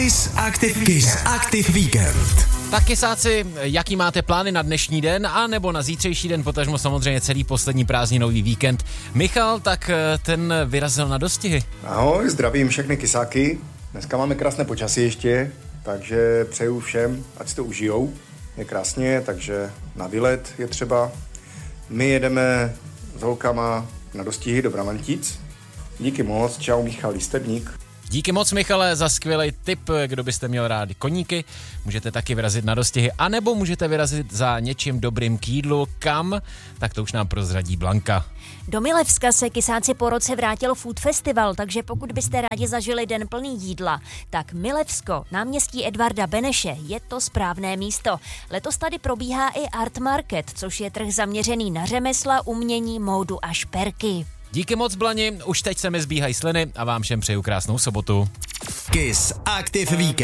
Kiss Active Weekend. Tak kysáci, jaký máte plány na dnešní den a nebo na zítřejší den, potažmo samozřejmě celý poslední prázdninový víkend? Michal, tak ten vyrazil na dostihy. Ahoj, zdravím všechny kysáky. Dneska máme krásné počasí ještě, takže přeju všem, ať si to užijou. Je krásně, takže na výlet je třeba. My jedeme s holkama na dostihy do Bramantic. Díky moc, čau Michal Lístebník. Díky moc, Michale, za skvělý tip, kdo byste měl rádi koníky. Můžete taky vyrazit na dostihy, anebo můžete vyrazit za něčím dobrým k jídlu. Kam? Tak to už nám prozradí Blanka. Do Milevska se kysáci po roce vrátil Food Festival, takže pokud byste rádi zažili den plný jídla, tak Milevsko, náměstí Edvarda Beneše, je to správné místo. Letos tady probíhá i Art Market, což je trh zaměřený na řemesla, umění, módu a šperky. Díky moc, Blani, už teď se mi zbíhají sliny a vám všem přeju krásnou sobotu. Kiss Active Weekend.